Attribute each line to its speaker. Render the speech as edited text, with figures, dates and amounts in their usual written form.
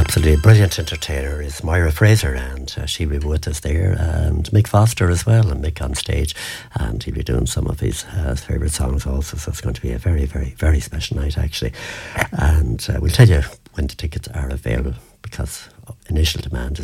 Speaker 1: absolutely brilliant entertainer is Moira Fraser, and she'll be with us there, and Mick Foster as well, and Mick on stage, and he'll be doing some of his favourite songs also, so it's going to be a very, very, very special night actually. And we'll tell you when the tickets are available, because initial demand is